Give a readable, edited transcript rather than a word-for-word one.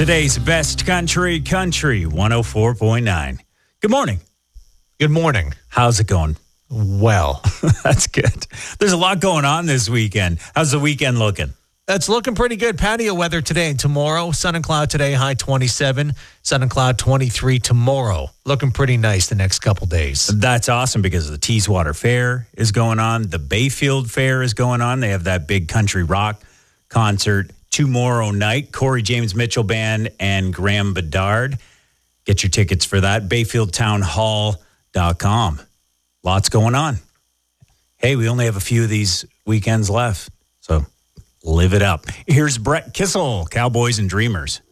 Today's best country 104.9. Good morning. Good morning. How's it going? Well, That's good. There's a lot going on this weekend. How's the weekend looking? it's looking pretty good. Patio weather today and tomorrow. Sun and cloud today, high 27. Sun and cloud 23 tomorrow. Looking pretty nice the next couple days. That's awesome because the Teeswater Fair is going on. The Bayfield Fair is going on. They have that big country rock concert tomorrow night. Corey James Mitchell Band and Graham Bedard. Get your tickets for that. BayfieldTownHall.com. Lots going on. Hey, we only have a few of these weekends left, so live it up. Here's Brett Kissel, Cowboys and Dreamers.